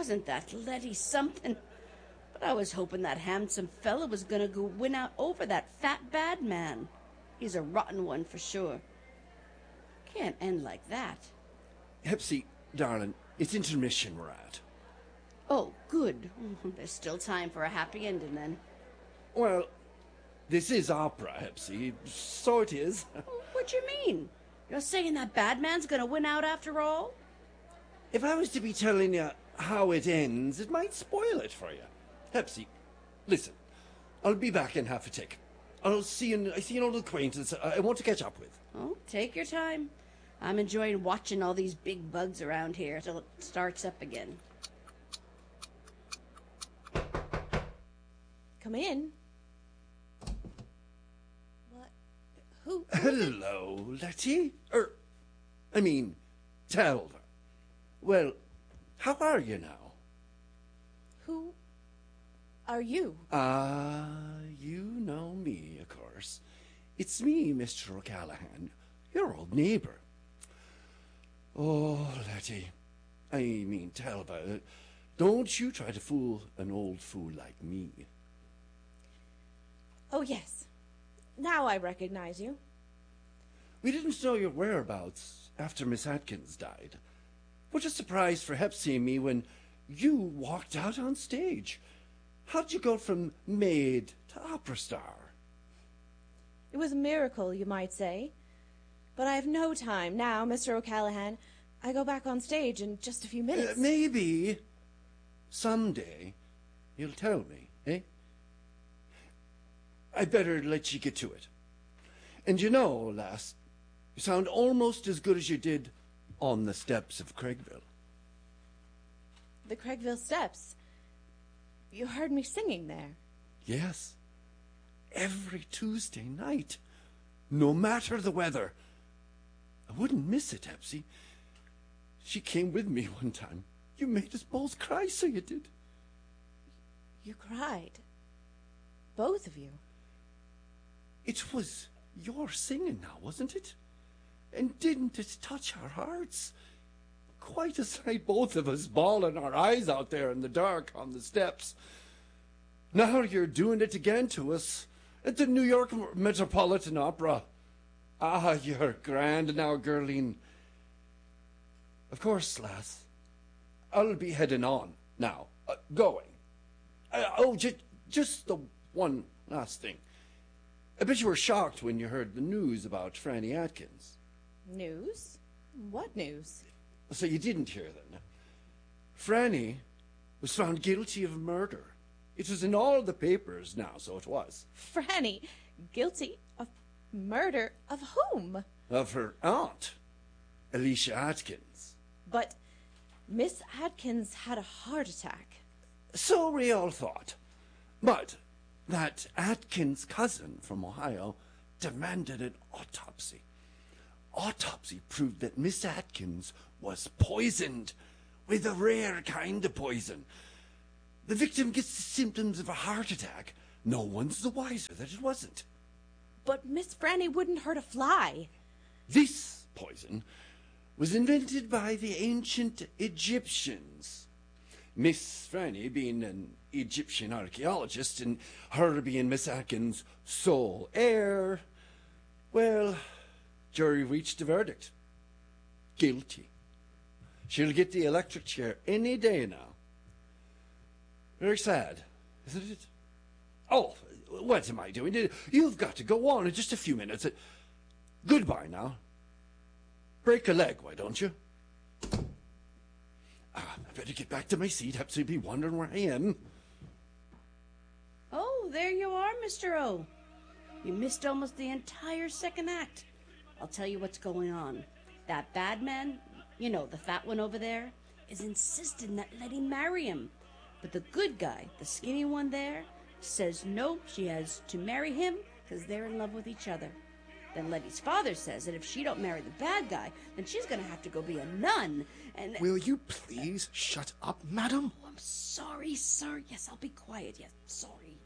Wasn't that Letty something? But I was hoping that handsome fella was gonna go win out over that fat bad man. He's a rotten one for sure. Can't end like that. Hepsy, darling, it's intermission we're at. Oh, good. There's still time for a happy ending then. Well, this is opera, Hepsy. So it is. What do you mean? You're saying that bad man's gonna win out after all? If I was to be telling you how it ends, it might spoil it for you. Hepsy, listen. I'll be back in half a tick. I see an old acquaintance I want to catch up with. Oh, take your time. I'm enjoying watching all these big bugs around here till it starts up again. Come in. What? Who? Hello, Letty. Telva. Well, how are you now? Who are you? You know me, of course. It's me, Mr. O'Callaghan, your old neighbour. Oh, Letty. Telva, don't you try to fool an old fool like me. Oh, yes. Now I recognize you. We didn't know your whereabouts after Miss Atkins died. What a surprise for Hepsy and me when you walked out on stage. How'd you go from maid to opera star? It was a miracle, you might say. But I have no time now, Mr. O'Callaghan. I go back on stage in just a few minutes. Maybe someday you'll tell me, eh? I'd better let you get to it. And you know, lass, you sound almost as good as you did on the steps of Craigville. The Craigville Steps. You heard me singing there. Yes. Every Tuesday night. No matter the weather. I wouldn't miss it, Hepsy. She came with me one time. You made us both cry, so you did. You cried. Both of you. It was your singing now, wasn't it? And didn't it touch our hearts? Quite a sight, both of us bawling our eyes out there in the dark on the steps. Now you're doing it again to us at the New York Metropolitan Opera. Ah, you're grand now, girleen. Of course, lass. I'll be heading on now. Going. Just the one last thing. I bet you were shocked when you heard the news about Franny Atkins. News? What news? So you didn't hear then. Franny was found guilty of murder. It was in all the papers now, so it was. Franny, guilty of murder of whom? Of her aunt, Alicia Atkins. But Miss Atkins had a heart attack. So we all thought. But that Atkins' cousin from Ohio demanded an autopsy. Autopsy proved that Miss Atkins was poisoned with a rare kind of poison. The victim gets the symptoms of a heart attack. No one's the wiser that it wasn't. But Miss Franny wouldn't hurt a fly. This poison was invented by the ancient Egyptians. Miss Franny being an Egyptian archaeologist and her being Miss Atkins' sole heir, well, jury reached a verdict. Guilty. She'll get the electric chair any day now. Very sad, isn't it? Oh, what am I doing? You've got to go on in just a few minutes. Goodbye now. Break a leg, why don't you? I better get back to my seat. Perhaps you'll be wondering where I am. Oh, there you are, Mr. O. You missed almost the entire second act. I'll tell you what's going on. That bad man, you know, the fat one over there, is insisting that Letty marry him. But the good guy, the skinny one there, says no, she has to marry him because they're in love with each other. Then Letty's father says that if she don't marry the bad guy, then she's going to have to go be a nun. And will you please shut up, madam? Oh, I'm sorry, sir. Yes, I'll be quiet. Yes, sorry.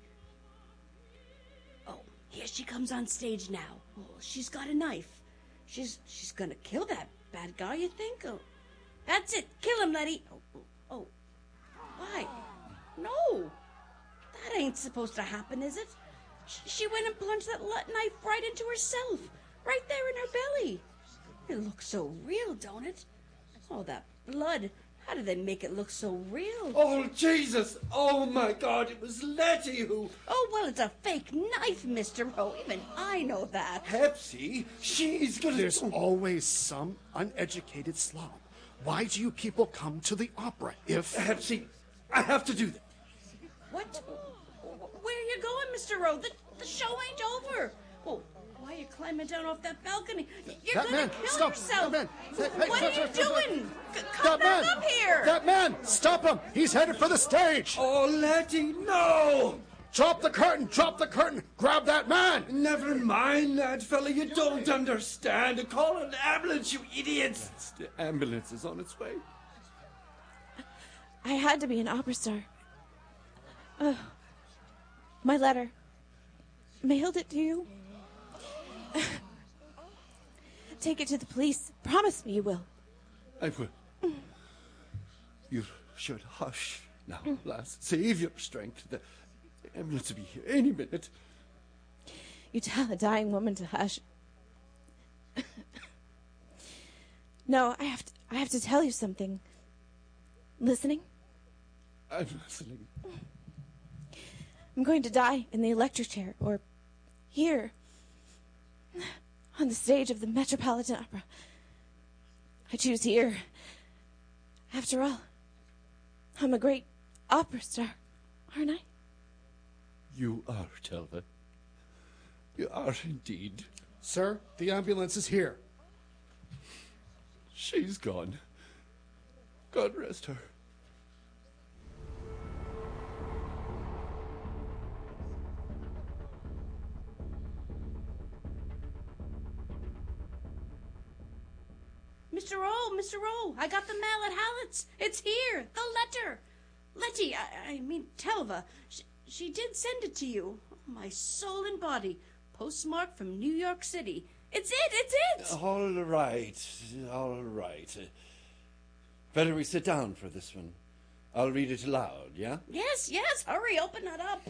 Oh, here she comes on stage now. Oh, she's got a knife. She's going to kill that bad guy, you think? Oh, that's it. Kill him, Letty. Oh. Why? No. That ain't supposed to happen, is it? She went and plunged that knife right into herself. Right there in her belly. It looks so real, don't it? Oh, that blood. How did they make it look so real? Oh, Jesus! Oh, my God, it was Letty who... Oh, well, it's a fake knife, Mr. Rowe. Even I know that. Pepsi? She's gonna... There's always some uneducated slob. Why do you people come to the opera if... Pepsi, I have to do that. What? Where are you going, Mr. Rowe? The show ain't over. Well, why are you climbing down off that balcony? You're That gonna man, kill stop! yourself. That man! What are you doing? Come That man! back up here. That man! Stop him! He's headed for the stage! Oh, Letty, no! Drop the curtain! Drop the curtain! Grab that man! Never mind, lad fella, you don't understand. Call an ambulance, you idiots! The ambulance is on its way. I had to be an opera star. My letter. Mailed it to you. Take it to the police. Promise me you will. I will. You should hush now, lass. Save your strength. The ambulance will be here any minute. You tell a dying woman to hush. No, I have to tell you something. Listening? I'm listening. I'm going to die in the electric chair, or here, on the stage of the Metropolitan Opera. I choose here. After all, I'm a great opera star, aren't I? You are, Telva. You are indeed. Sir, the ambulance is here. She's gone. God rest her. Mr. Rowe, I got the mail at Hallett's. It's here, the letter. Letty, I mean Telva, she did send it to you. Oh, my soul and body. Postmark from New York City. It's it! All right. Better we sit down for this one. I'll read it aloud, yeah? Yes, hurry, open that up.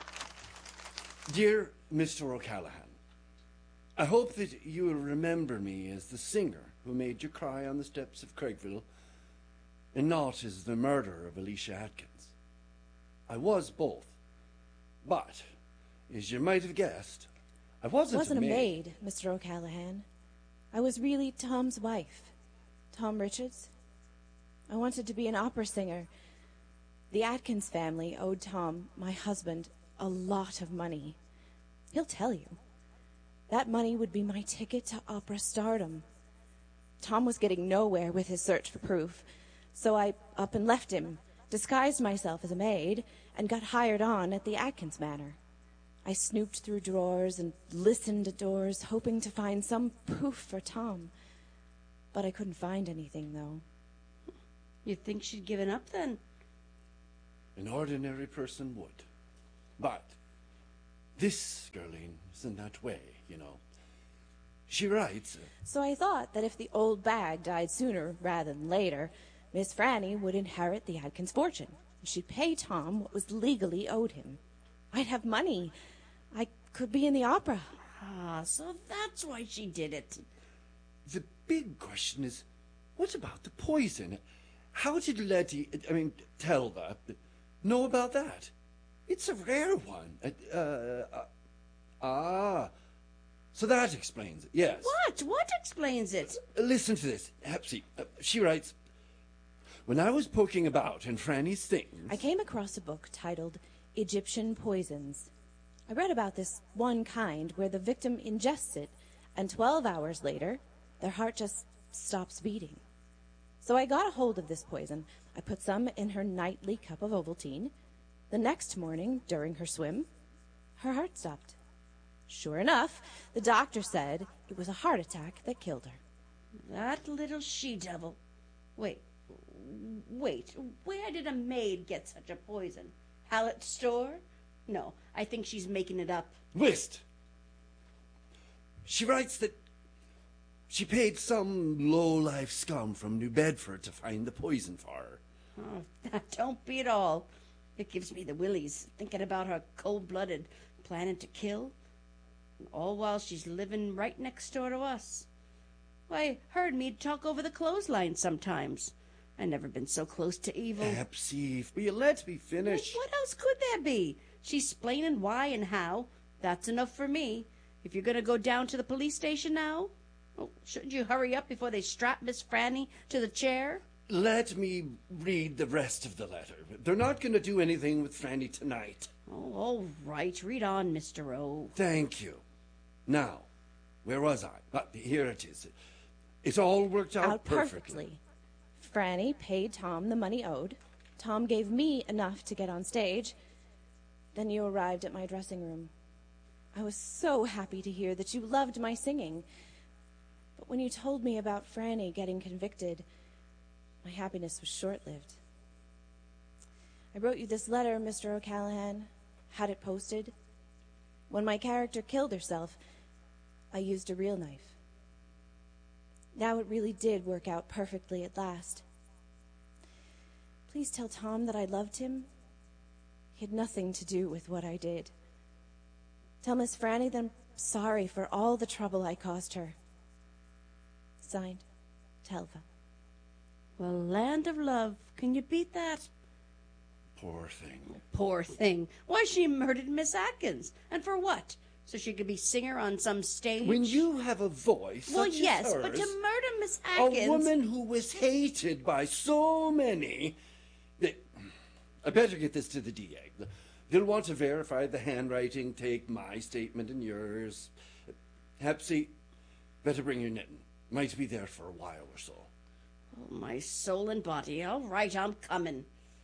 Dear Mr. O'Callaghan, I hope that you will remember me as the singer who made you cry on the steps of Craigville, and not as the murderer of Alicia Atkins. I was both, but, as you might have guessed, I wasn't a maid, Mr. O'Callaghan. I was really Tom's wife, Tom Richards. I wanted to be an opera singer. The Atkins family owed Tom, my husband, a lot of money. He'll tell you. That money would be my ticket to opera stardom. Tom was getting nowhere with his search for proof, so I up and left him, disguised myself as a maid, and got hired on at the Atkins Manor. I snooped through drawers and listened at doors, hoping to find some proof for Tom. But I couldn't find anything, though. You think she'd given up, then? An ordinary person would. But this girlie isn't that way, you know. She writes... So I thought that if the old bag died sooner rather than later, Miss Franny would inherit the Atkins fortune. She'd pay Tom what was legally owed him. I'd have money. I could be in the opera. Ah, so that's why she did it. The big question is, what about the poison? How did Telva, know about that? It's a rare one. So that explains it, yes. What explains it? Listen to this, Hepsy. She writes, when I was poking about in Franny's things... I came across a book titled Egyptian Poisons. I read about this one kind where the victim ingests it, and 12 hours later, their heart just stops beating. So I got a hold of this poison. I put some in her nightly cup of Ovaltine. The next morning, during her swim, her heart stopped. Sure enough, the doctor said it was a heart attack that killed her. That little she-devil. Wait, where did a maid get such a poison? Hallett's store? No, I think she's making it up. Whist! She writes that she paid some low-life scum from New Bedford to find the poison for her. Oh, that don't beat all. It gives me the willies, thinking about her cold-blooded, planning to kill. All while she's living right next door to us. Why, her and me'd talk over the clothesline sometimes. I never been so close to evil. Pepsi, will you let me finish? What else could there be? She's splaining why and how. That's enough for me. If you're going to go down to the police station now, well, shouldn't you hurry up before they strap Miss Franny to the chair? Let me read the rest of the letter. They're not going to do anything with Franny tonight. Oh, all right. Read on, Mr. O. Thank you. Now, where was I? Here it is. It's all worked out perfectly. Franny paid Tom the money owed. Tom gave me enough to get on stage. Then you arrived at my dressing room. I was so happy to hear that you loved my singing. But when you told me about Franny getting convicted, my happiness was short-lived. I wrote you this letter, Mr. O'Callahan, had it posted. When my character killed herself, I used a real knife. Now it really did work out perfectly at last. Please tell Tom that I loved him. He had nothing to do with what I did. Tell Miss Franny that I'm sorry for all the trouble I caused her. Signed, Telva. Well, land of love, can you beat that? Poor thing. Poor thing. Why, she murdered Miss Atkins. And for what? So she could be singer on some stage? When you have a voice well, such yes, as hers, but to murder Miss Atkins... a woman who was hated by so many... I better get this to the DA. They'll want to verify the handwriting, take my statement and yours. Hepsy, better bring your knitting. Might be there for a while or so. Oh, my soul and body. All right, I'm coming.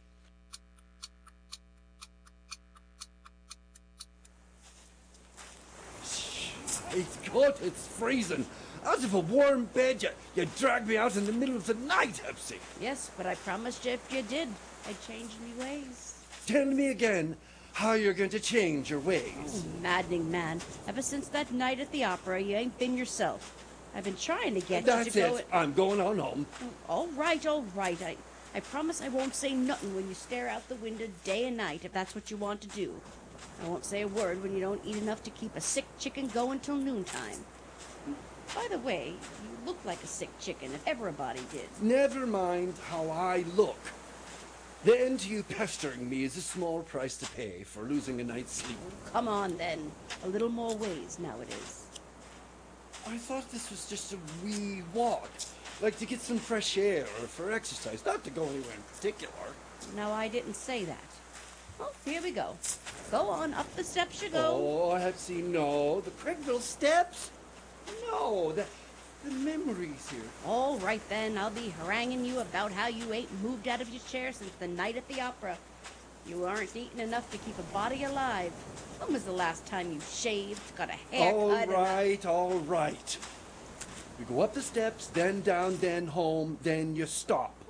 It's good, it's freezing. Out of a warm bed, you dragged me out in the middle of the night, Hepsy. Yes, but I promised you if you did, I'd change me ways. Tell me again how you're going to change your ways. Oh, maddening man. Ever since that night at the opera, you ain't been yourself. I've been trying to get you to go... That's it. I'm going on home. All right, all right. I promise I won't say nothing when you stare out the window day and night, if that's what you want to do. I won't say a word when you don't eat enough to keep a sick chicken going till noontime. By the way, you look like a sick chicken, if everybody did. Never mind how I look. The end to you pestering me is a small price to pay for losing a night's sleep. Come on, then. A little more ways now it is. I thought this was just a wee walk. Like to get some fresh air or for exercise, not to go anywhere in particular. No, I didn't say that. Oh, here we go. Go on, up the steps you go. Oh, I've seen no. The Craigville steps? No, the memories here. All right, then. I'll be haranguing you about how you ain't moved out of your chair since the night at the opera. You aren't eating enough to keep a body alive. When was the last time you shaved, got a haircut? All right. You go up the steps, then down, then home, then you stop.